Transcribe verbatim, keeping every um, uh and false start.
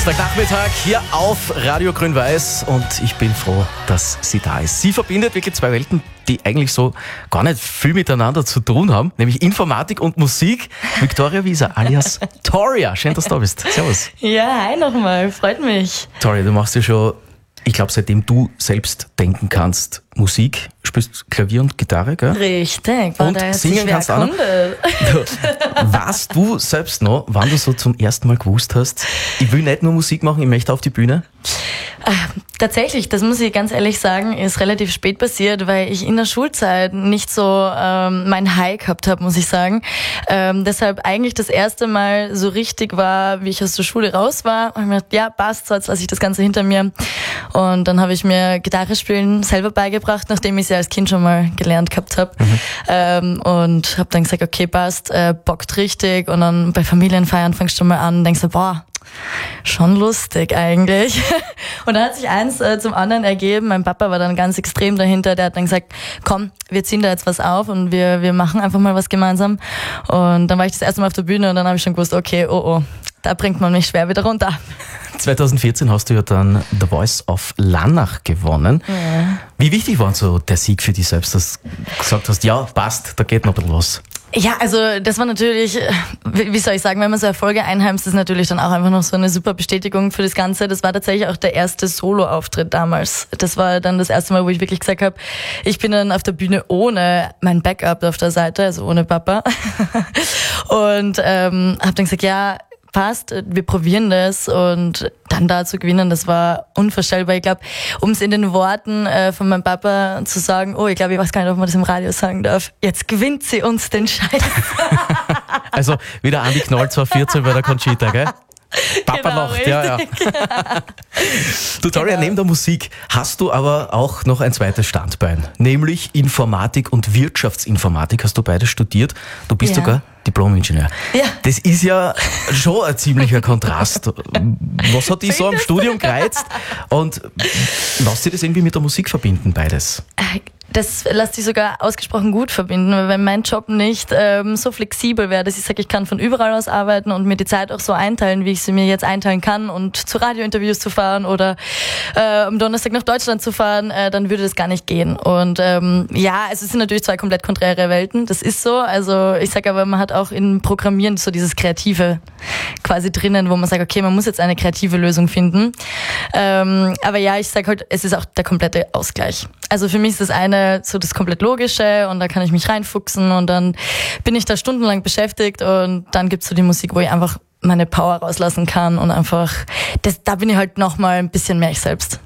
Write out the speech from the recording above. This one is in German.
Nachmittag hier auf Radio Grün-Weiß und ich bin froh, dass sie da ist. Sie verbindet wirklich zwei Welten, die eigentlich so gar nicht viel miteinander zu tun haben, nämlich Informatik und Musik. Viktoria Wieser alias Toria, schön, dass du da bist. Servus. Ja, hi nochmal, freut mich. Toria, du machst ja schon, ich glaube, seitdem du selbst denken kannst, Musik, spielst Klavier und Gitarre, gell? Richtig, war und da jetzt singen kannst du auch noch. Weißt du selbst noch, wann du so zum ersten Mal gewusst hast, ich will nicht nur Musik machen, ich möchte auf die Bühne? Äh, tatsächlich, das muss ich ganz ehrlich sagen, ist relativ spät passiert, weil ich in der Schulzeit nicht so ähm, mein High gehabt habe, muss ich sagen. Ähm, deshalb eigentlich das erste Mal so richtig war, wie ich aus der Schule raus war, habe ich mir gedacht, ja, passt, so, jetzt lasse ich das Ganze hinter mir. Und dann habe ich mir Gitarre spielen selber beigebracht, nachdem ich sie als Kind schon mal gelernt gehabt habe. Mhm. Ähm, und habe dann gesagt, okay, passt, äh, bockt richtig. Und dann bei Familienfeiern fängst du mal an und denkst du, boah, schon lustig eigentlich. Und dann hat sich eins äh, zum anderen ergeben. Mein Papa war dann ganz extrem dahinter. Der hat dann gesagt, komm, wir ziehen da jetzt was auf und wir wir machen einfach mal was gemeinsam. Und dann war ich das erste Mal auf der Bühne und dann habe ich schon gewusst, okay, oh oh, da bringt man mich schwer wieder runter. zwanzig vierzehn hast du ja dann The Voice of Lannach gewonnen. Ja. Wie wichtig war so der Sieg für dich selbst, dass du gesagt hast, ja, passt, da geht noch ein bisschen was? Ja, also das war natürlich, wie soll ich sagen, wenn man so Erfolge einheimst, ist natürlich dann auch einfach noch so eine super Bestätigung für das Ganze. Das war tatsächlich auch der erste Solo-Auftritt damals. Das war dann das erste Mal, wo ich wirklich gesagt habe, ich bin dann auf der Bühne ohne mein Backup auf der Seite, also ohne Papa. Und ähm, habe dann gesagt, ja, passt, wir probieren das und dann da zu gewinnen, das war unvorstellbar. Ich glaube, um es in den Worten äh, von meinem Papa zu sagen, oh, ich glaube, ich weiß gar nicht, ob man das im Radio sagen darf, jetzt gewinnt sie uns den Scheiß. Also wieder Andi Knoll zwanzig vierzehn bei der Conchita, gell? Papa genau, lacht, ja, ja. Du, Toria, genau. Neben der Musik hast du aber auch noch ein zweites Standbein, nämlich Informatik und Wirtschaftsinformatik. Hast du beides studiert? Du bist ja sogar Diplom-Ingenieur. Ja. Das ist ja schon ein ziemlicher Kontrast. Was hat dich so am Studium gereizt? Und lass dich das irgendwie mit der Musik verbinden, beides? Das lässt sich sogar ausgesprochen gut verbinden, weil wenn mein Job nicht ähm, so flexibel wäre, dass ich sage, ich kann von überall aus arbeiten und mir die Zeit auch so einteilen, wie ich sie mir jetzt einteilen kann und zu Radiointerviews zu fahren oder äh, am Donnerstag nach Deutschland zu fahren, äh, dann würde das gar nicht gehen. Und ähm, ja, es sind natürlich zwei komplett konträre Welten, das ist so. Also ich sage aber, man hat auch im Programmieren so dieses Kreative quasi drinnen, wo man sagt, okay, man muss jetzt eine kreative Lösung finden. Ähm, aber ja, ich sage halt, es ist auch der komplette Ausgleich. Also für mich ist das eine so das komplett Logische und da kann ich mich reinfuchsen und dann bin ich da stundenlang beschäftigt und dann gibt's so die Musik, wo ich einfach meine Power rauslassen kann und einfach, das, da bin ich halt nochmal ein bisschen mehr ich selbst.